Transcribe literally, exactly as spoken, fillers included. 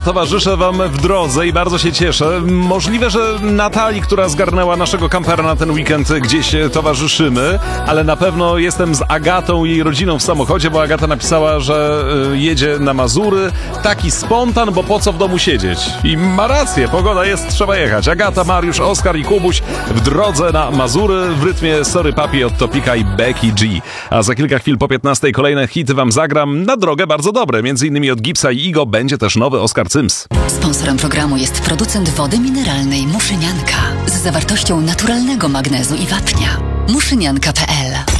towarzyszę wam w drodze i bardzo się cieszę. Możliwe, że Natalii, która zgarnęła naszego kampera na ten weekend, gdzieś towarzyszymy, ale na pewno jestem z Agatą i jej rodziną w samochodzie, bo Agata napisała, że jedzie na Mazury. Taki spontan, bo po co w domu siedzieć? I ma rację, pogoda jest, trzeba jechać. Agata, Mariusz, Oskar i Kubuś w drodze na Mazury w rytmie Sorry Papi od Topika i Becky G. A za kilka chwil po piętnastej kolejne hity wam zagram na drogę bardzo dobre. Między innymi od Gipsa i Igo będzie też nowy Oskar Cyms. Sponsorem programu jest producent wody mineralnej Muszynianka z zawartością naturalnego magnezu i wapnia. muszynianka kropka p l